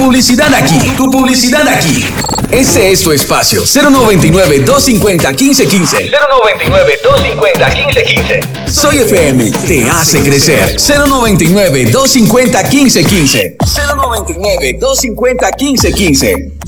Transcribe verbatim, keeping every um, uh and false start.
publicidad aquí, tu publicidad aquí. Ese es tu espacio. cero noventa y nueve, doscientos cincuenta, quince quince. cero noventa y nueve, doscientos cincuenta, quince quince. Soy F M, te hace crecer. cero noventa y nueve, doscientos cincuenta, quince quince. cero noventa y nueve, doscientos cincuenta, quince quince.